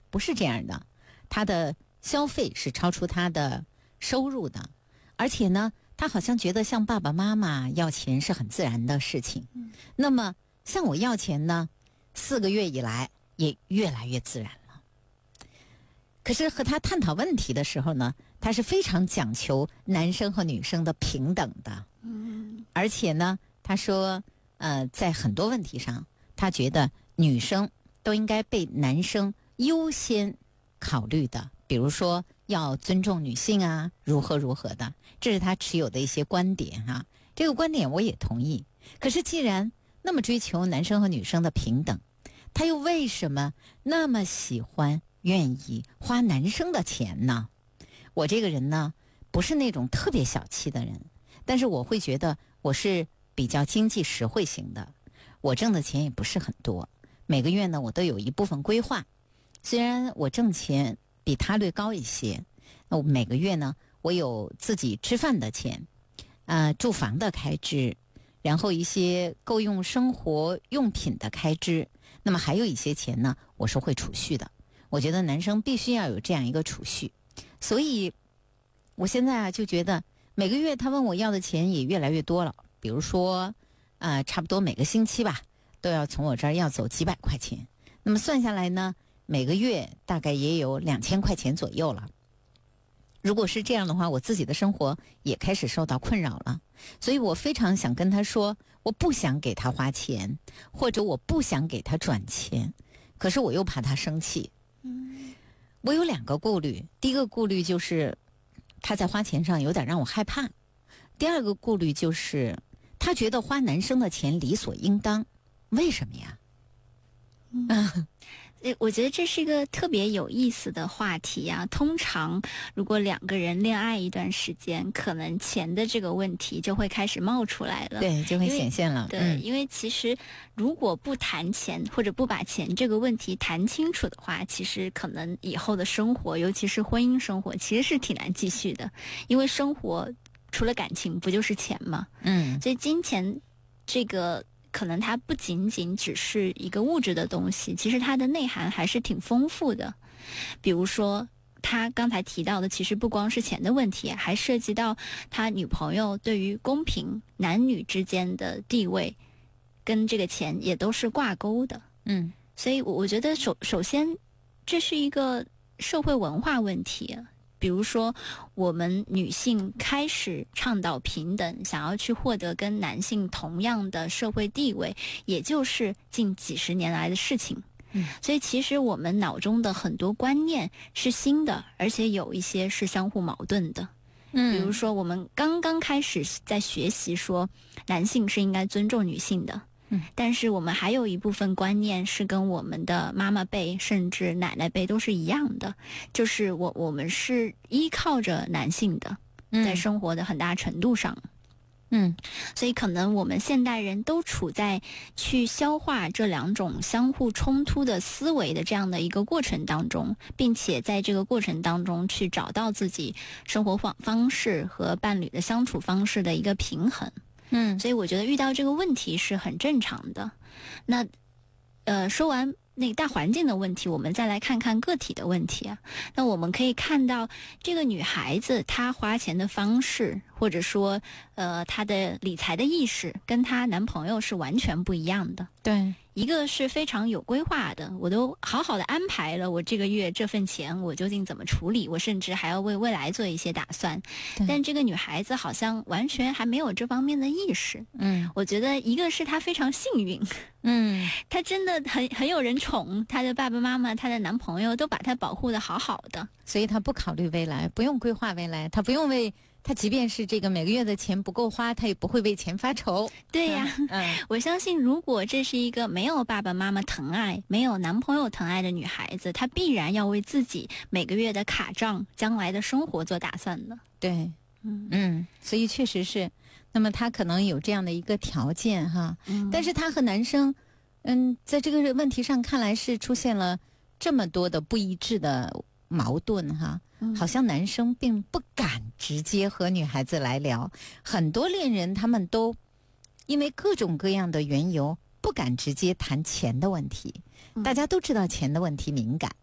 不是这样的，他的消费是超出他的收入的，而且呢，他好像觉得向爸爸妈妈要钱是很自然的事情。那么向我要钱呢，4个月以来也越来越自然了。可是和他探讨问题的时候呢，他是非常讲求男生和女生的平等的。而且呢，他说在很多问题上，他觉得女生都应该被男生优先考虑的，比如说要尊重女性啊，如何的，这是他持有的一些观点啊。这个观点我也同意。可是既然那么追求男生和女生的平等，他又为什么那么喜欢愿意花男生的钱呢？我这个人呢，不是那种特别小气的人，但是我会觉得我是比较经济实惠型的。我挣的钱也不是很多，每个月呢我都有一部分规划。虽然我挣钱比他略高一些，那我每个月呢我有自己吃饭的钱，住房的开支，然后一些够用生活用品的开支，那么还有一些钱呢我是会储蓄的。我觉得男生必须要有这样一个储蓄，所以我现在就觉得每个月他问我要的钱也越来越多了。比如说差不多每个星期吧，都要从我这儿要走几百块钱，那么算下来呢，每个月大概也有2000块钱左右了。如果是这样的话，我自己的生活也开始受到困扰了。所以我非常想跟他说，我不想给他花钱，或者我不想给他转钱，可是我又怕他生气。我有2个顾虑。第一个顾虑就是他在花钱上有点让我害怕，第二个顾虑就是他觉得花男生的钱理所应当。为什么呀？ 我觉得这是一个特别有意思的话题啊。通常如果2个人恋爱一段时间，可能钱的这个问题就会开始冒出来了。 对，就会显现了。 对，因为其实如果不谈钱，或者不把钱这个问题谈清楚的话，其实可能以后的生活，尤其是婚姻生活，其实是挺难继续的。因为生活除了感情不就是钱吗？所以金钱这个可能它不仅仅只是一个物质的东西，其实它的内涵还是挺丰富的。比如说他刚才提到的，其实不光是钱的问题，还涉及到他女朋友对于公平男女之间的地位跟这个钱也都是挂钩的。所以我觉得首先这是一个社会文化问题。比如说我们女性开始倡导平等，想要去获得跟男性同样的社会地位，也就是近几十年来的事情。所以其实我们脑中的很多观念是新的，而且有一些是相互矛盾的。比如说我们刚刚开始在学习说男性是应该尊重女性的，但是我们还有一部分观念是跟我们的妈妈辈甚至奶奶辈都是一样的，就是我们是依靠着男性的，在生活的很大程度上。所以可能我们现代人都处在去消化这2种相互冲突的思维的这样的一个过程当中，并且在这个过程当中去找到自己生活方式和伴侣的相处方式的一个平衡。所以我觉得遇到这个问题是很正常的。那说完那个大环境的问题，我们再来看看个体的问题啊。那我们可以看到这个女孩子她花钱的方式，或者说她的理财的意识跟她男朋友是完全不一样的。 对， 一个是非常有规划的，我都好好的安排了我这个月这份钱我究竟怎么处理，我甚至还要为未来做一些打算。但这个女孩子好像完全还没有这方面的意识。我觉得一个是她非常幸运，她真的很有人宠，她的爸爸妈妈她的男朋友都把她保护得好好的， 所以她不考虑未来，不用规划未来，她不用为他即便是这个每个月的钱不够花，他也不会为钱发愁。 对呀，我相信如果这是一个没有爸爸妈妈疼爱，没有男朋友疼爱的女孩子，她必然要为自己每个月的卡账、将来的生活做打算的。 对，所以确实是，那么他可能有这样的一个条件哈，但是他和男生，在这个问题上看来是出现了这么多的不一致的矛盾哈。好像男生并不敢直接和女孩子来聊，很多恋人他们都因为各种各样的缘由不敢直接谈钱的问题。大家都知道钱的问题敏感，